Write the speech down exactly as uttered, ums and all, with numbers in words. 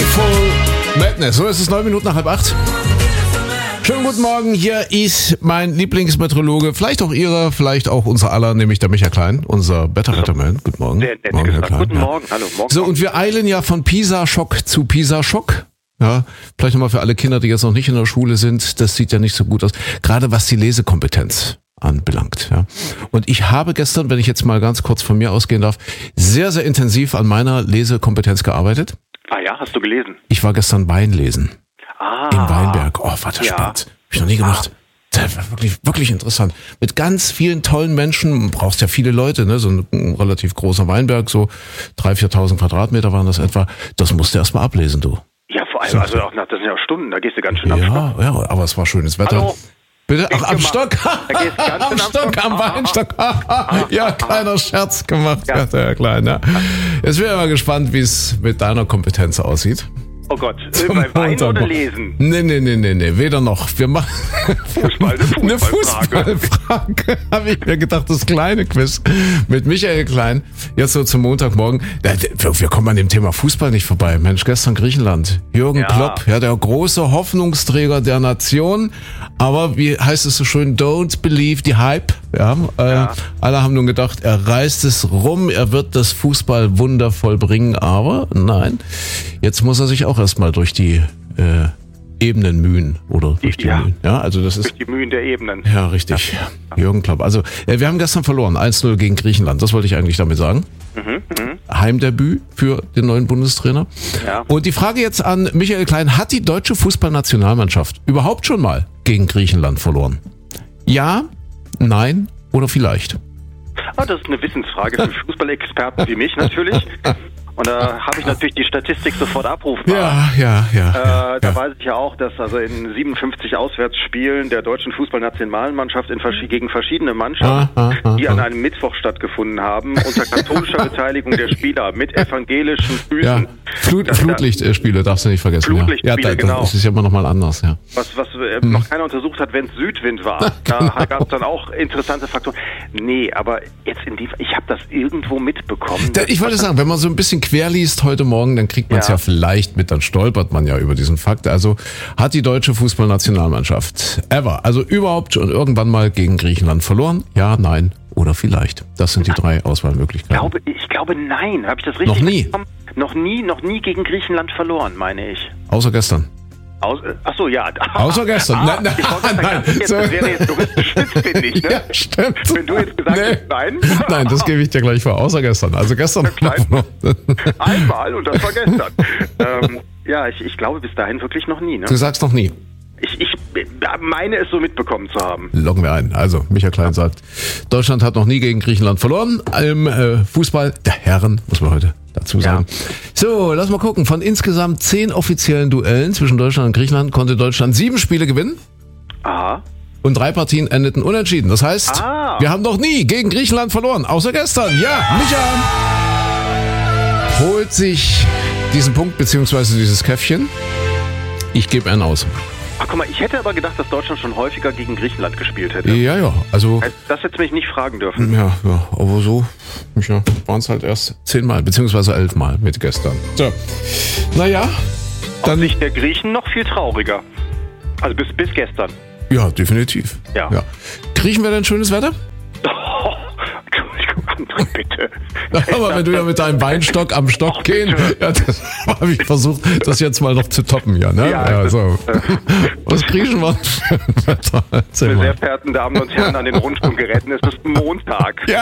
Playful Madness. So, es ist neun Minuten nach halb acht. Schönen guten Morgen, hier ist mein Lieblingsmeteorologe, vielleicht auch Ihrer, vielleicht auch unser aller, nämlich der Michael Klein, unser Wetterwetterman. Guten Morgen. Sehr nett Morgen, Herr gesagt. Klein. Guten Ja. Morgen, hallo. Morgen. So, und wir eilen ja von Pisa-Schock zu Pisa-Schock. Ja, vielleicht nochmal für alle Kinder, die jetzt noch nicht in der Schule sind, das sieht ja nicht so gut aus, gerade was die Lesekompetenz anbelangt. Ja. Und ich habe gestern, wenn ich jetzt mal ganz kurz von mir ausgehen darf, sehr, sehr intensiv an meiner Lesekompetenz gearbeitet. Ah ja, hast du gelesen? Ich war gestern Wein lesen. Ah. In Weinberg. Oh, war das Ja. spannend. Hab ich noch nie gemacht. Das war wirklich, wirklich interessant. Mit ganz vielen tollen Menschen, brauchst ja viele Leute, ne? So ein, ein relativ großer Weinberg, so dreitausend, viertausend Quadratmeter waren das etwa. Das musst du erst mal ablesen, du. Ja, vor allem, also auch nach, das sind ja auch Stunden, da gehst du ganz schön am Stock. Ja, ja, aber es war schönes Wetter. Hallo. Bitte? Ach, am gemacht. Stock? Da gehst du ganz Am schön am Stock, Stock. am Weinstock. Ja, kleiner Scherz gemacht, Ja. ja. Der Klein. Ja. Jetzt bin ich mal gespannt, wie es mit deiner Kompetenz aussieht. Oh Gott, äh, bei Wein Montag. oder Lesen? Nee, nee, nee, nee, nee, weder noch. Wir machen Fußball, eine eine Fußballfrage. Fußballfrage. Habe ich mir gedacht, das kleine Quiz mit Michael Klein. Jetzt so zum Montagmorgen. Wir wir kommen an dem Thema Fußball nicht vorbei. Mensch, gestern Griechenland. Jürgen Ja. Klopp, ja, der große Hoffnungsträger der Nation. Aber wie heißt es so schön? Don't believe the hype. Ja, äh, Ja. Alle haben nun gedacht, er reißt es rum, er wird das Fußball vollbringen. Aber nein, jetzt muss er sich auch erstmal durch die äh, Ebenen mühen. Oder durch die Ja. Mühen. Ja, also das ist. Durch die Mühen der Ebenen. Ja, richtig. Jürgen Klopp. Also, äh, wir haben gestern verloren. eins null gegen Griechenland. Das wollte ich eigentlich damit sagen. Mhm, mhm. Heimdebüt für den neuen Bundestrainer. Ja. Und die Frage jetzt an Michael Klein. Hat die deutsche Fußballnationalmannschaft überhaupt schon mal gegen Griechenland verloren? Ja, nein oder vielleicht? Ah, das ist eine Wissensfrage für Fußballexperten wie mich natürlich. Und da habe ich natürlich die Statistik sofort abrufbar. Ja, ja, ja. Äh, da ja. weiß ich ja auch, dass also in siebenundfünfzig Auswärtsspielen der deutschen Fußballnationalmannschaft in verschi- gegen verschiedene Mannschaften, Ah, ah, ah, die an ah. einem Mittwoch stattgefunden haben, unter katholischer Beteiligung der Spieler mit evangelischen Füßen. Ja, Flut, Das- Flutlichtspiele darfst du nicht vergessen. Flutlichtspiele, ja, da, genau. Das ist ja immer noch mal anders, ja. Was, was äh, noch keiner untersucht hat, wenn es Südwind war. Da gab es dann auch interessante Faktoren. Nee, aber jetzt in die, ich habe das irgendwo mitbekommen. Da, ich wollte sagen, wenn man so ein bisschen quer liest heute Morgen, dann kriegt man es ja. Ja. vielleicht mit, dann stolpert man ja über diesen Fakt. Also hat die deutsche Fußballnationalmannschaft ever, also überhaupt schon irgendwann mal gegen Griechenland verloren? Ja, nein oder vielleicht. Das sind die drei Auswahlmöglichkeiten. Ich glaube, ich glaube nein. Habe ich das richtig Noch nie? mitbekommen? Noch nie, noch nie gegen Griechenland verloren, meine ich. Außer gestern. Aus, ach so, ja. Außer gestern. Ah, Nein, nein, ich wollte sagen, nein. das, jetzt, das wäre jetzt juristisch spitzfindig, ne? Ja, stimmt. Wenn du jetzt gesagt hättest, nein. Nein, das gebe ich dir gleich vor. Außer gestern. Also gestern. Klein. Einmal und das war gestern. ähm, ja, ich, ich glaube bis dahin wirklich noch nie. Ne? Du sagst noch nie. Ich, ich meine es so mitbekommen zu haben. Loggen wir ein. Also, Michael Klein sagt, Deutschland hat noch nie gegen Griechenland verloren. Im äh, Fußball der Herren, muss man heute dazu sagen. Ja. So, lass mal gucken. Von insgesamt zehn offiziellen Duellen zwischen Deutschland und Griechenland konnte Deutschland sieben Spiele gewinnen. Aha. Und drei Partien endeten unentschieden. Das heißt, Ah. wir haben noch nie gegen Griechenland verloren. Außer gestern. Ja, Micha holt sich diesen Punkt beziehungsweise dieses Käffchen. Ich gebe einen aus. Ach guck mal, ich hätte aber gedacht, dass Deutschland schon häufiger gegen Griechenland gespielt hätte. Ja, ja. Also, Das hätte mich nicht fragen dürfen. ja, ja. Aber so, Micha, waren es halt erst zehnmal, beziehungsweise elfmal mit gestern. So. Naja, Aus dann. Sicht der Griechen noch viel trauriger. Also bis, bis gestern. Ja, definitiv. Ja. ja. Kriechen wir denn schönes Wetter? Oh, Entschuldigung, André, bitte. Aber wenn du ja mit deinem Weinstock am Stock Ach, gehen, bitte. ja, das habe ich versucht, das jetzt mal noch zu toppen, ja, ne? Ja, Ja, das- so. Was kriechen wir für ein Wetter? Erzähl Meine mal. sehr verehrten Damen und Herren an den Rundfunkgeräten, es ist Montag. Ja.